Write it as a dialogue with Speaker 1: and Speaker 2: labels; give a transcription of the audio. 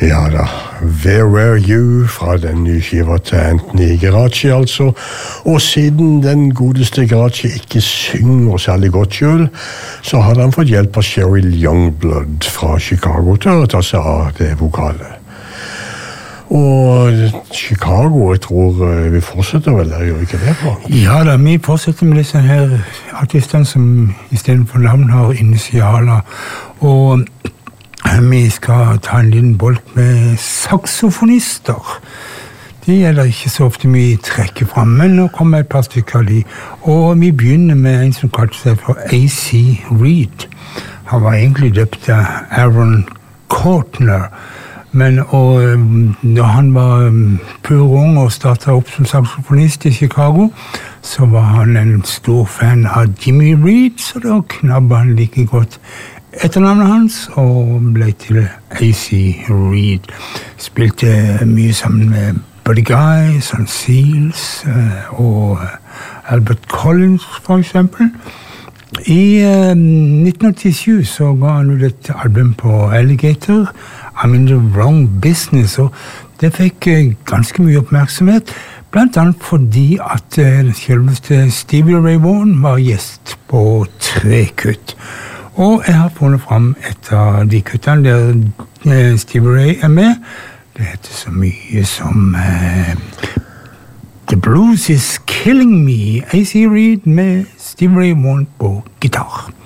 Speaker 1: Ja da, Where Were You fra den nye skiva til Anthony Geraci altså, og siden den godeste Geraci ikke synger særlig godt selv, så hadde han fått hjelp av Cheryl Youngblood fra Chicago til å ta seg av det vokale. Og Chicago, jeg tror vi fortsetter vel der, gjør vi ikke det på?
Speaker 2: Ja da, vi fortsetter med disse her artistene som I stedet for navn har initialer, og vi skal ta en liten bolk med saxofonister. De det ikke så ofte vi trekker frem, men nå kommer et par stykker av de. Og vi begynner med en som kalte seg for A.C. Reed. Han var egentlig døpt av Aaron Cortner, men da han var pur ung og startet opp som saxofonist I Chicago, så var han en stor fan av Jimmy Reed, så da knabbet han like godt etternavnet hans og ble til A.C. Reed. Spilte mye sammen med Buddy Guy, Son Seals og Albert Collins for eksempel. I 1987 så ga han ut et album på Alligator, I'm in the Wrong Business, og det fikk ganske mye oppmerksomhet, blant annet fordi at selveste Stevie Ray Vaughan var gjest på 3 kutt. Og jeg har funnet frem et av de kuttene der Stevie Ray med. Det heter så mye som The Blues is Killing Me, A.C. Reed med Stevie Ray Vaughan på gitar.